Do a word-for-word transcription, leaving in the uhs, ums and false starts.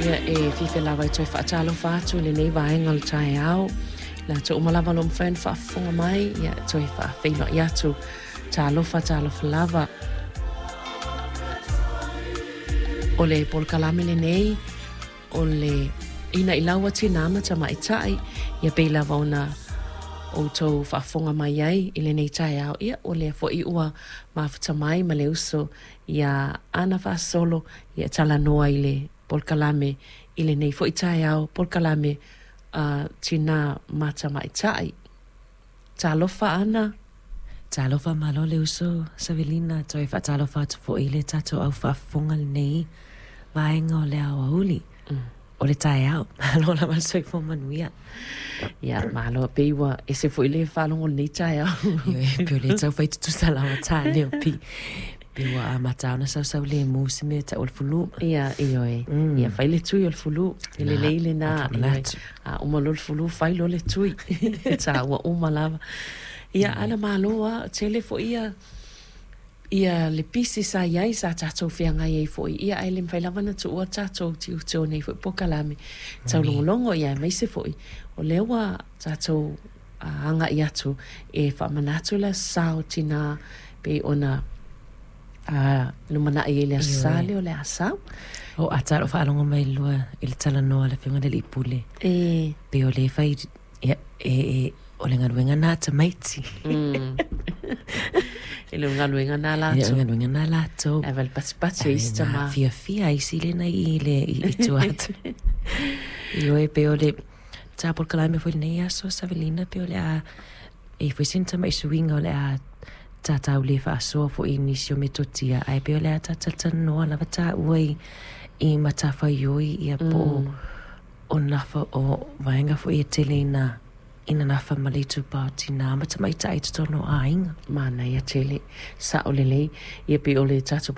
Ia e fife lava i toi whaatalo whaatu le nei vaenga le tae au. La to umalava lom whaen whaafunga mai. Ia toi whaafeino i atu. Talo whaatalo lava. O le polkalame le nei. O le ina i laua tina amata mai tai. Ia pei lava ona o tau whaafunga mai ai. I le nei tae au. Ia o le fo i ua mafuta mai ma le uso. Ia ana whaasolo. Ia tala noa i le polkalame i le nei fo i tae au. Polkalame uh, tina mata mai tai. Talofa ana. Talofa malo le uso Savelina. Toi wha talofa atu fo i le tato au whaafunga le nei. Vaenga o le au auli. Mm. O le tae au. Malo la masoi fo manuia. Ia, malo peiwa. E se fo i le whalongo le nei tae au. Io e pio le tau whaitu tu salawa tae leo pi. Peiwa a matauna sau sau le musi me ta olfulu. Ia, iyo e. Mm. Ia, whai le tui olfulu. E le nei le na. A uma lo olfulu, whai lo le tui. Ta ua uma lava. Ia, ana maloa, tele fo ia... Ia le pisi sa iai sa tatou whianga iei fo i. Ia ai le mwhai lava na tu ua tatou ti uteo nei fo i pokalame. Tau longolongo ia mai se fo i. O lewa tatou uh, anga i atu e whamanatu la sao tina pe ona uh, lumana i le asale o le asau. O ataro whaalongo mai lua i le tala noa le whiunga le ipule. E. Pe o le whai e, e, e o le ngaruenga nā ta maiti. Mm. E le ngaruenga nā lato. E le ngaruenga nā lato. E val pati pati e ista ma. Fia fia isi le na i le i tu atu. I oe pe o le ta polkalame foi nei aso Savelina pe o le a e foi sinta mai suinga o le a ta tau le fa so fo inisio metotia ai pe o le a ta ta no la ta uai i matafa yoi i a po o nafa o vaenga fo i telena ina nafa malitu pa tina mata mai tai tono ainga mana ia tele sa o le lei ia pe o le tato